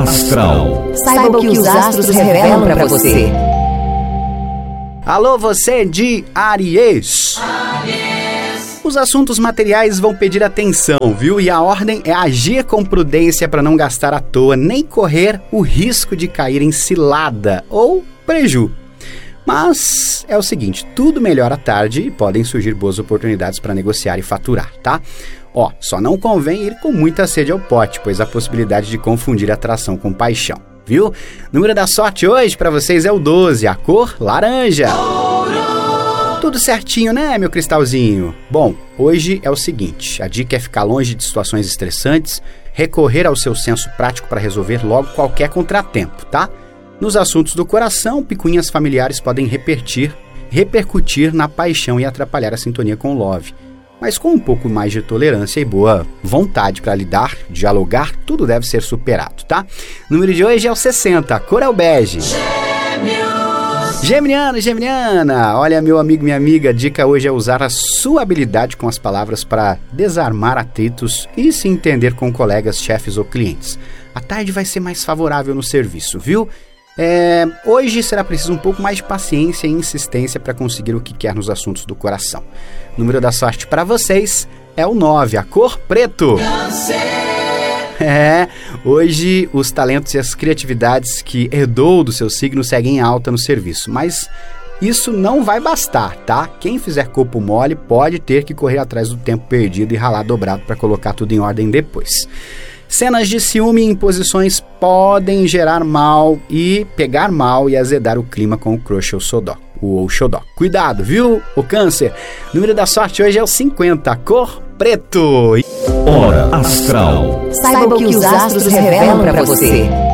Astral. Saiba o que os astros revelam para você. Alô, você de Áries. Os assuntos materiais vão pedir atenção, viu? E a ordem é agir com prudência para não gastar à toa, nem correr o risco de cair em cilada ou preju. Mas é o seguinte, tudo melhora à tarde e podem surgir boas oportunidades para negociar e faturar, tá? Só não convém ir com muita sede ao pote, pois há possibilidade de confundir atração com paixão, viu? O número da sorte hoje para vocês é o 12, a cor laranja. Tudo certinho, né, meu cristalzinho? Bom, hoje é o seguinte, a dica é ficar longe de situações estressantes, recorrer ao seu senso prático para resolver logo qualquer contratempo, tá? Nos assuntos do coração, picuinhas familiares podem repercutir na paixão e atrapalhar a sintonia com o love. Mas com um pouco mais de tolerância e boa vontade para lidar, dialogar, tudo deve ser superado, tá? O número de hoje é o 60, a cor é o bege. Geminiano, Geminiana, olha, meu amigo, minha amiga, a dica hoje é usar a sua habilidade com as palavras para desarmar atritos e se entender com colegas, chefes ou clientes. A tarde vai ser mais favorável no serviço, viu? Hoje será preciso um pouco mais de paciência e insistência para conseguir o que quer nos assuntos do coração. O número da sorte para vocês é o 9, a cor preto. Hoje os talentos e as criatividades que herdou do seu signo seguem em alta no serviço, mas isso não vai bastar, tá? Quem fizer corpo mole pode ter que correr atrás do tempo perdido e ralar dobrado para colocar tudo em ordem depois. Cenas de ciúme e imposições podem gerar mal e pegar mal e azedar o clima com o crush ou xodó. Cuidado, viu, o câncer? O número da sorte hoje é o 50, a cor preto. Hora Astral. Saiba o que os astros revelam para você.